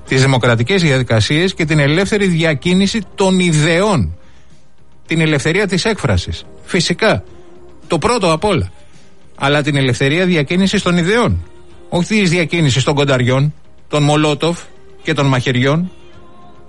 τις δημοκρατικές διαδικασίες και την ελεύθερη διακίνηση των ιδεών. Την ελευθερία της έκφρασης. Φυσικά. Το πρώτο απ' όλα. Αλλά την ελευθερία διακίνησης των ιδεών. Όχι της διακίνησης των κονταριών, των Μολότοφ και των μαχαιριών.